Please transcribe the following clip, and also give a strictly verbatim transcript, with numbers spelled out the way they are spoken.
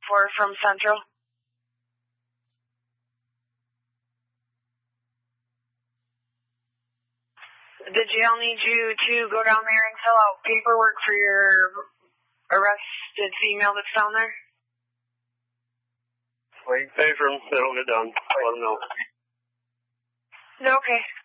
four from Central. The jail needs you to go down there and fill out paperwork for your arrested female that's down there. Wait, pay for them. They don't get done. Let them know. Okay.